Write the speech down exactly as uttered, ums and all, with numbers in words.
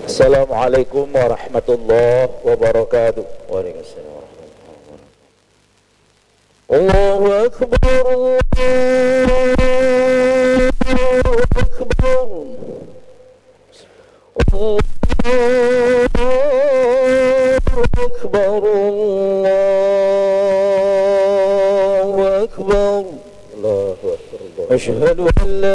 Assalamualaikum warahmatullahi wabarakatuh. Waalaikumsalam warahmatullahi wabarakatuh. Allahu akbar, Allahu akbar, Allahu akbar, Allahu akbar, Allahu akbar. Asyhadu an la